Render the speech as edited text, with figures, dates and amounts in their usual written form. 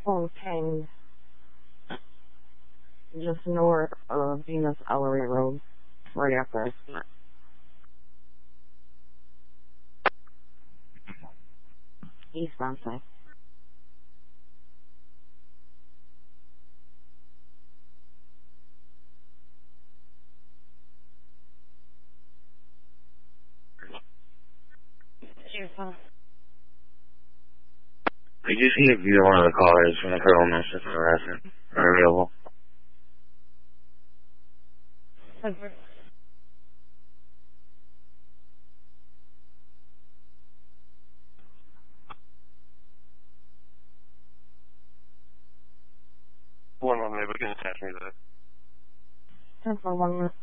Fontaine, just north of Venus Ellery Road, right after Estimate. Eastbound side. Did you see if either one of the callers from the criminal justice harassment are available? One moment, we can attach me to that. 10 for 1 minute.